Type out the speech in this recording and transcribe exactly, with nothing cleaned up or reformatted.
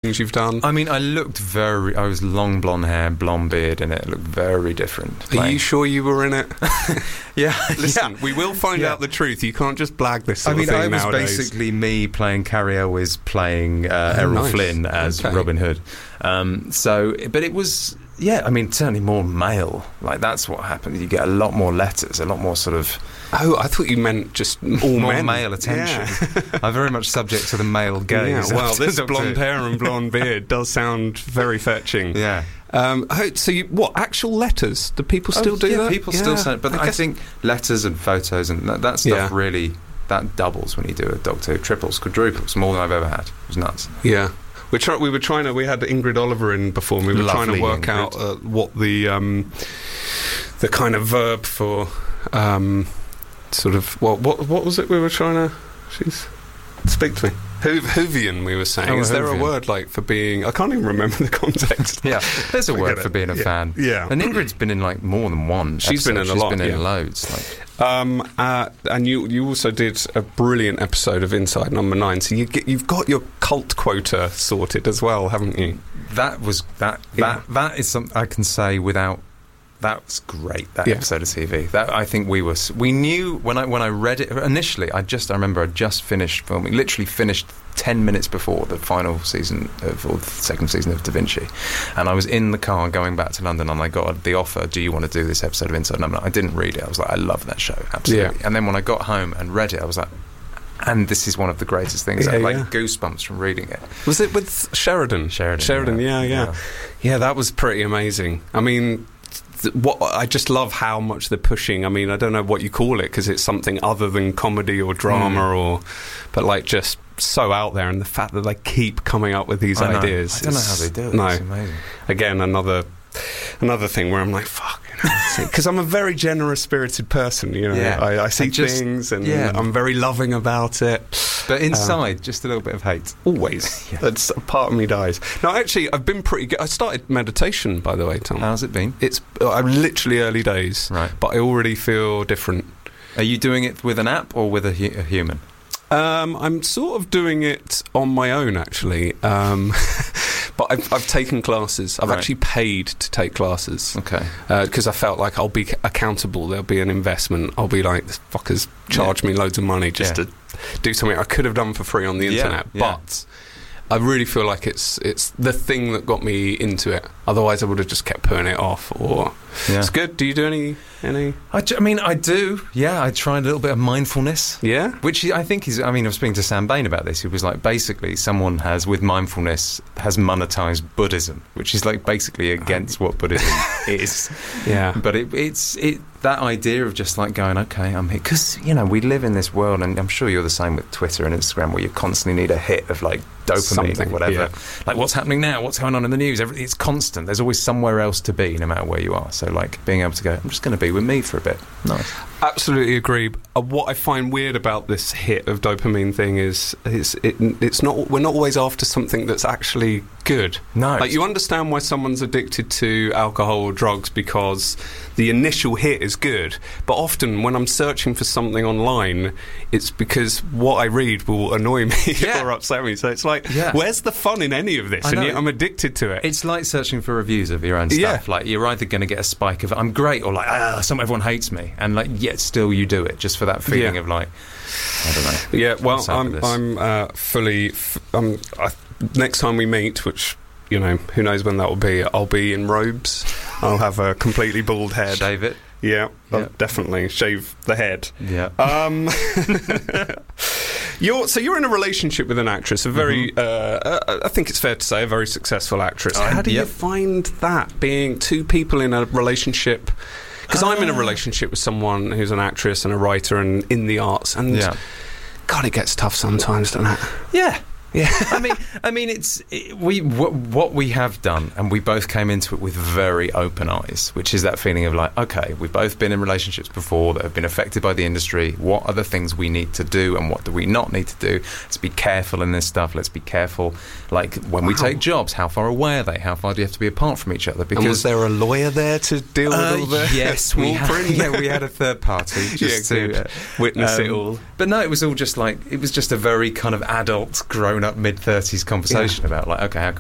things you've done? I mean, I looked very... I was long blonde hair, blonde beard, and it looked very different. Are playing. you sure you were in it? Yeah. Listen, yeah. we will find yeah. out the truth. You can't just blag this sort I mean, of thing I was nowadays. basically me playing Carrie Elwes playing uh, Oh, Errol nice. Flynn as Okay. Robin Hood. Um, so, but it was... Yeah, I mean, certainly more male. Like, that's what happened. You get a lot more letters, a lot more sort of... Oh, I thought you meant just all more men. male attention. Yeah. I'm very much subject to the male gaze. Yeah, well, after this Doctor blonde Who. hair and blonde beard does sound very fetching. Yeah. Um, oh, so, you, what, actual letters? Do people still Oh, do yeah, that? people still send... But I, guess- think letters and photos and that, that stuff Yeah. really... That doubles when you do a Doctor Who. Triples, quadruples, more than I've ever had. It was nuts. Yeah. We're try- we were trying to... We had Ingrid Oliver in before, and we were trying to Lovely work Ingrid. out uh, what the um, the kind of verb for um, sort of... What, what what was it we were trying to... She's... Speak to me. Ho- Whovian, we were saying. Oh, Is there a Whovian. word like for being... I can't even remember the context. Yeah, there's a Forget word it. for being a Yeah. fan. Yeah. And Ingrid's been in, like, more than one She's been episode. in a lot, She's been in yeah. loads. Like, Um, uh, and you you also did a brilliant episode of Inside Number Nine, so you get, you've got your cult quota sorted as well, haven't you? that was... That, Yeah. that, that is something I can say without... That's great, that Yeah. episode of T V. That I think we were... s- We knew... When I when I read it... Initially, I just... I remember I just finished filming. Literally finished ten minutes before the final season of... Or the second season of Da Vinci. And I was in the car going back to London, and I got the offer, do you want to do this episode of Inside Number Nine? I didn't read it. I was like, I love that show. Absolutely. Yeah. And then when I got home and read it, I was like... And this is one of the greatest things. I Yeah, had, like yeah. goosebumps from reading it. Was it with Sheridan? Sheridan, Sheridan, yeah, yeah. yeah. Yeah. Yeah, that was pretty amazing. I mean... th- What I just love how much they're pushing. I mean, I don't know what you call it because it's something other than comedy or drama, Mm. or, but like just so out there. And the fact that they keep coming up with these I know. ideas. I don't know is- how they do it. No, It's amazing. again, another another thing where I'm like, fuck, because I'm a very generous spirited person. You know, Yeah. I, I see And just- things and yeah. I'm very loving about it. But inside, just a little bit of hate. Always, Yeah. that's a part of me dies. No, actually, I've been pretty good. I started meditation, by the way, Tom. How's it been? It's uh, I'm literally early days, Right. but I already feel different. Are you doing it with an app or with a, hu- a human? Um, I'm sort of doing it on my own, actually. Um, but I've, I've taken classes. I've Right. actually paid to take classes Okay. because I felt like I'll be c- accountable. There'll be an investment. I'll be like, this fuckers charge me loads of money just Yeah. to do something I could have done for free on the Yeah, internet. yeah. But I really feel like it's it's the thing that got me into it. Otherwise, I would have just kept putting it off. Or Yeah. it's good. Do you do any any? I, ju- I mean, I do. Yeah, I tried a little bit of mindfulness. Yeah. Which I think is, I mean, I was speaking to Sam Bain about this. He was like, basically, someone has, with mindfulness, has monetized Buddhism, which is like basically against what Buddhism is. Yeah. But it, it's it that idea of just like going, okay, I'm here. Because, you know, we live in this world, and I'm sure you're the same with Twitter and Instagram, where you constantly need a hit of like dopamine Something, or whatever. yeah. Like, what's happening now? What's going on in the news? Everything, it's constant. There's always somewhere else to be, no matter where you are. So, like, being able to go, I'm just going to be with me for a bit. Nice. Absolutely agree. Uh, what I find weird about this hit of dopamine thing is, is it, it's not. We're not always after something that's actually good. No. Like, you understand why someone's addicted to alcohol or drugs because the initial hit is good. But often, when I'm searching for something online, it's because what I read will annoy me Yeah. or upset me. So it's like, Yeah. where's the fun in any of this? I And know. yet I'm addicted to it. It's like searching for reviews of your own stuff. Yeah. Like, you're either going to get a spike of I'm great, or like, ah, some everyone hates me, and like, yet still you do it just for that feeling Yeah. of like, I don't know. Yeah, well, What's up I'm with this? I'm uh, fully. F- um, I, next time we meet, which, you know, who knows when that will be, I'll be in robes. I'll have a completely bald head. Shave it. Yeah, I'll Yeah. definitely shave the head. Yeah. Um, you're so you're in a relationship with an actress, a very, uh, uh, I think it's fair to say, a very successful actress. Uh, How do you yep. find that, being two people in a relationship? Because I'm in a Uh, relationship with someone who's an actress and a writer and in the arts, and Yeah. God, it gets tough sometimes, doesn't it? Yeah. Yeah. I mean, I mean, it's it, we wh- what we have done, and we both came into it with very open eyes, which is that feeling of like, okay, we've both been in relationships before that have been affected by the industry. What are the things we need to do, and what do we not need to do? Let's be careful in this stuff. Let's be careful, like when we Wow. take jobs. How far away are they? How far do you have to be apart from each other? And was there a lawyer there to deal with Uh, all the yes, we small had, print? yeah, we had a third party just Yeah, to good. uh, Witness it um, all. But no, it was all just like it was just a very kind of adult, grown-up, mid thirties conversation about like, okay, how can